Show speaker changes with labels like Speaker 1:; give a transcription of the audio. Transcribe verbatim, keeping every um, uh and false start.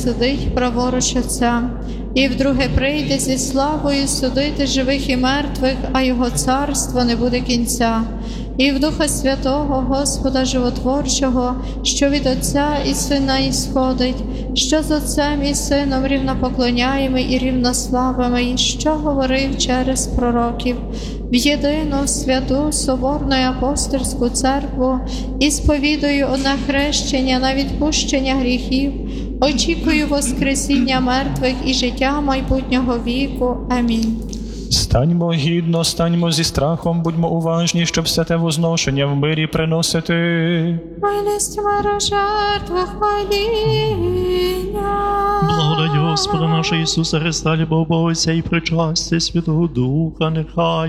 Speaker 1: сидить праворуч Отця, і вдруге прийде зі славою судити живих і мертвих, а його царство не буде кінця. І в Духа Святого, Господа Животворчого, що від Отця і Сина ісходить, що з Отцем і Сином рівнопоклоняємий і рівнославимий, що говорив через пророків, в єдину святу Соборну і Апостольську церкву і сповідую одне хрещення на відпущення гріхів, очікую воскресіння мертвих і життя майбутнього віку. Амінь.
Speaker 2: Станьмо гідно, станьмо зі страхом, будьмо уважні, щоб все те возношення в мирі приносити.
Speaker 1: Милість миру, жертва, хваління.
Speaker 3: Благодать Господа нашого Ісуса Христа, любов Бога Отця і причастя Святого Духа, нехай